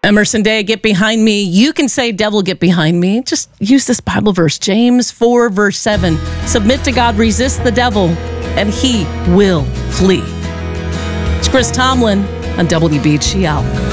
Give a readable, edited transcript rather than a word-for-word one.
Emerson Day, get behind me. You can say, devil, get behind me. Just use this Bible verse, James 4, verse 7. Submit to God, resist the devil, and he will flee. It's Chris Tomlin on WBGL.